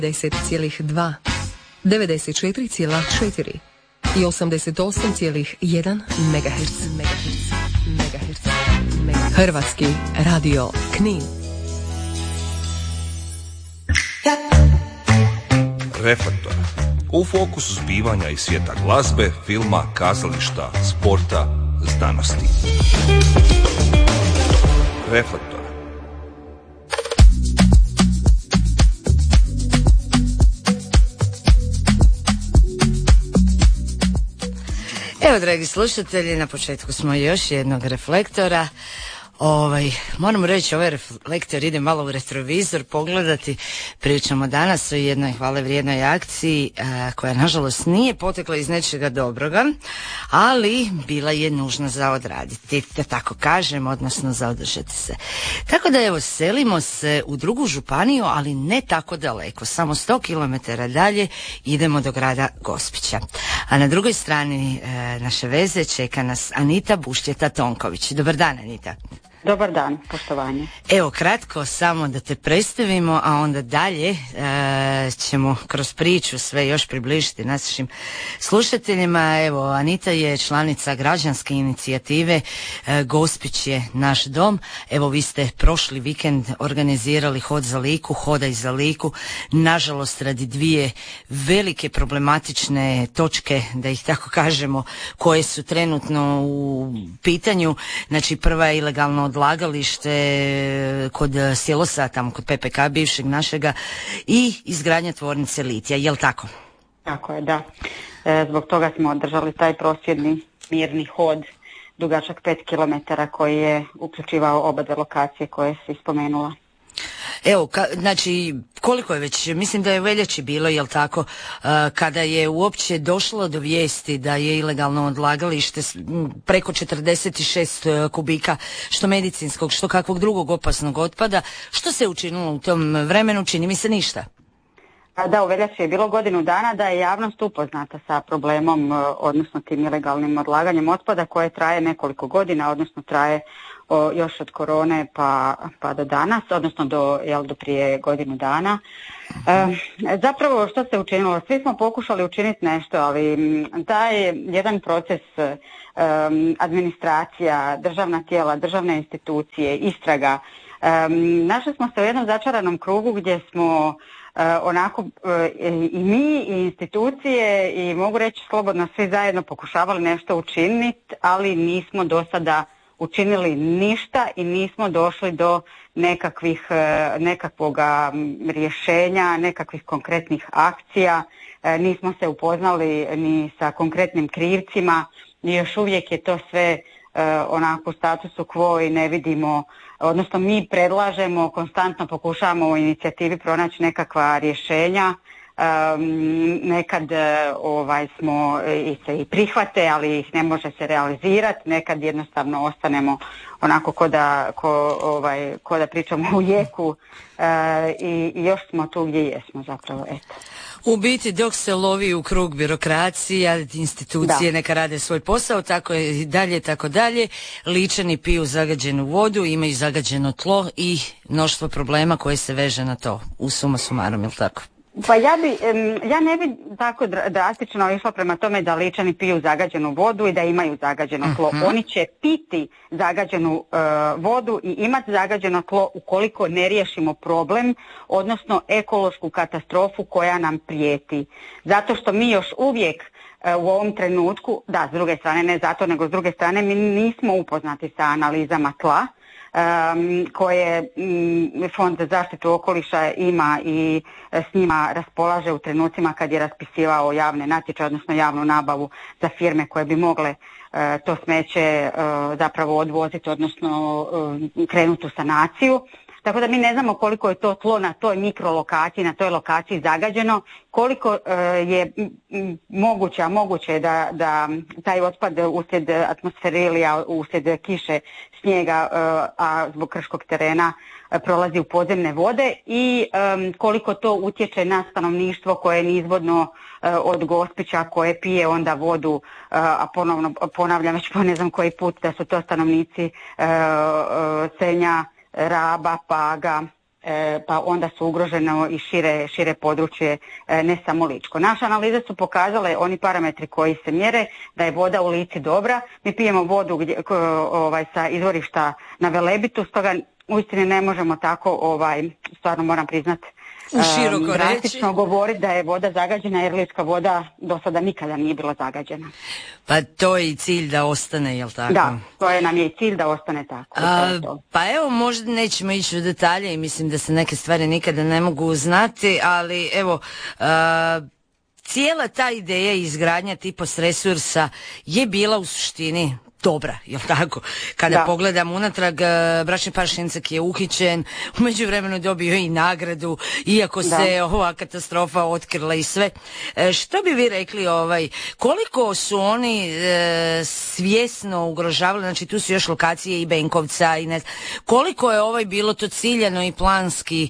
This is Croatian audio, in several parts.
10,2, 94,4 i 88,1 MHz. Hrvatski radio Knin. Reflektor. U fokusu zbivanja iz svijeta glazbe, filma, kazališta, sporta, znanosti. Reflektor. Evo, dragi slušatelji, na početku smo još jednog reflektora. Moram reći, ovaj reflektor ide malo u retrovizor pogledati. Pričamo danas o jednoj hvale vrijednoj akciji koja nažalost nije potekla iz nečega dobroga, ali bila je nužna za odraditi, da tako kažem, odnosno za održati se. Tako da evo, selimo se u drugu županiju, ali ne tako daleko, samo 100 km dalje idemo do grada Gospića. A na drugoj strani naše veze čeka nas Anita Buštjeta-Tonković. Dobar dan, Anita. Dobar dan, poštovanje. Evo, kratko samo da te predstavimo, a onda dalje ćemo kroz priču sve još približiti našim slušateljima. Evo, Anita je članica građanske inicijative Gospić je naš dom. Evo, vi ste prošli vikend organizirali Hod za Liku, Hodaj za Liku. Nažalost, radi dvije velike problematične točke, da ih tako kažemo, koje su trenutno u pitanju. Znači, prva je ilegalno odlagalište kod Silosa, tamo kod PPK bivšeg našega, i izgradnja tvornice litija, jel tako? Tako je, da. Zbog toga smo održali taj prosvjedni mirni hod dugačak 5 km koji je uključivao oba dve lokacije koje si spomenula. Evo, znači, koliko je već, mislim da je u veljači bilo, jel tako, kada je uopće došlo do vijesti da je ilegalno odlagalište preko 46 kubika, što medicinskog, što kakvog drugog opasnog otpada, što se učinilo u tom vremenu? Čini mi se ništa. Da, u veljači je bilo godinu dana da je javnost upoznata sa problemom, odnosno tim ilegalnim odlaganjem otpada koje traje nekoliko godina, odnosno traje još od korone pa do danas, odnosno do prije godinu dana. Zapravo što se učinilo? Svi smo pokušali učiniti nešto, ali taj jedan proces administracija, državna tijela, državne institucije, istraga, našli smo se u jednom začaranom krugu gdje smo onako i mi i institucije i mogu reći slobodno svi zajedno pokušavali nešto učiniti, ali nismo do sada učinili ništa i nismo došli do nekakvog rješenja, nekakvih konkretnih akcija, nismo se upoznali ni sa konkretnim krivcima i još uvijek je to sve onako u statusu quo i ne vidimo, odnosno mi predlažemo, konstantno pokušavamo u inicijativi pronaći nekakva rješenja. Nekad smo se i prihvate, ali ih ne može se realizirati, nekad jednostavno ostanemo onako ko da pričamo u jeku i još smo tu gdje jesmo zapravo, eto. U biti dok se lovi u krug birokracija, institucije neka rade svoj posao, tako je dalje, tako dalje. Ličani piju zagađenu vodu, imaju zagađeno tlo i mnoštvo problema koje se veže na to, u suma sumarum, jel tako? Pa ja ne bi tako drastično išla prema tome da Ličani piju zagađenu vodu i da imaju zagađeno tlo. Oni će piti zagađenu vodu i imati zagađeno tlo ukoliko ne riješimo problem, odnosno ekološku katastrofu koja nam prijeti. Zato što mi još uvijek u ovom trenutku, da, s druge strane, ne zato, nego s druge strane mi nismo upoznati sa analizama tla koje Fond za zaštitu okoliša ima i s njima raspolaže u trenucima kad je raspisivao javne natječaje, odnosno javnu nabavu za firme koje bi mogle to smeće zapravo odvoziti, odnosno krenuti u sanaciju. Tako da mi ne znamo koliko je to tlo na toj mikrolokaciji, na toj lokaciji zagađeno, koliko je moguće je da taj otpad uslijed atmosferilija, uslijed kiše, snijega, a zbog krškog terena prolazi u podzemne vode i koliko to utječe na stanovništvo koje je nizvodno od Gospića, koje pije onda vodu, a ponovno ponavljam već po ne znam koji put da su to stanovnici Senja, Raba, Paga, pa onda su ugroženo i šire područje, ne samo Ličko. Naše analize su pokazale, oni parametri koji se mjere, da je voda u Lici dobra. Mi pijemo vodu sa izvorišta na Velebitu, stoga uistinu ne možemo tako, stvarno moram priznati, drastično govoriti da je voda zagađena, jer lička voda do sada nikada nije bila zagađena. Pa to je i cilj da ostane, jel tako? Da, nam je i cilj da ostane tako. Pa evo, možda nećemo ići u detalje i mislim da se neke stvari nikada ne mogu znati, ali evo, cijela ta ideja izgradnja tipos resursa je bila u suštini dobra, jel tako? Kada pogledam unatrag, bračni par Šincek je uhićen, u međuvremenu dobio i nagradu, iako se ova katastrofa otkrila i sve. Što bi vi rekli, koliko su oni svjesno ugrožavali, znači tu su još lokacije i Benkovca i ne znam, koliko je bilo to ciljano i planski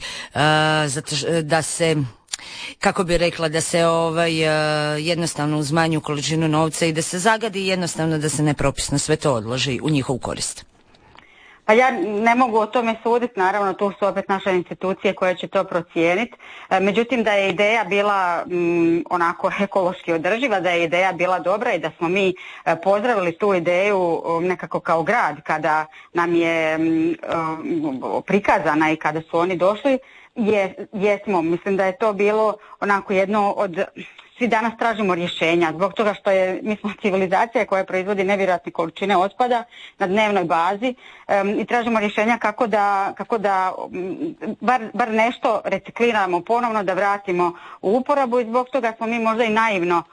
da se, kako bi rekla, da se jednostavno uz manju količinu novca i da se zagadi, jednostavno da se nepropisno sve to odloži u njihovu korist? Pa ja ne mogu o tome suditi, naravno tu su opet naše institucije koje će to procijeniti. Međutim, da je ideja bila onako ekološki održiva, da je ideja bila dobra i da smo mi pozdravili tu ideju nekako kao grad kada nam je prikazana i kada su oni došli, jesmo. Mislim da je to bilo onako jedno od... Svi danas tražimo rješenja zbog toga što mi smo civilizacija koja proizvodi nevjerojatne količine otpada na dnevnoj bazi i tražimo rješenja kako da bar nešto recikliramo ponovno, da vratimo u uporabu i zbog toga smo mi možda i naivno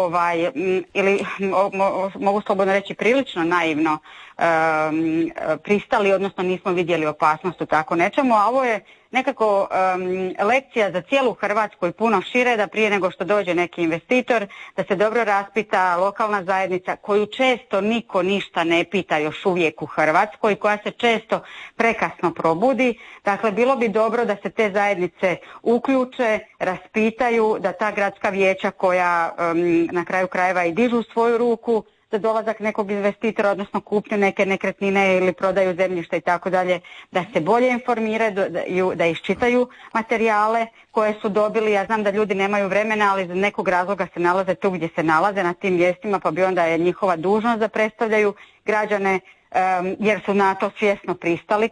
ili mogu slobodno reći prilično naivno pristali, odnosno nismo vidjeli opasnost u tako nečemu, a ovo je nekako lekcija za cijelu Hrvatsku i puno šire, da prije nego što dođe neki investitor, da se dobro raspita lokalna zajednica koju često niko ništa ne pita još uvijek u Hrvatskoj, koja se često prekasno probudi. Dakle, bilo bi dobro da se te zajednice uključe, raspitaju, da ta gradska vijeća koja na kraju krajeva i dižu svoju ruku za dolazak nekog investitora, odnosno kupnju neke nekretnine ili prodaju zemljišta i tako dalje, da se bolje informiraju, da iščitaju materijale koje su dobili. Ja znam da ljudi nemaju vremena, ali iz nekog razloga se nalaze tu gdje se nalaze, na tim mjestima, pa bi onda je njihova dužnost da predstavljaju građane, jer su na to svjesno pristali.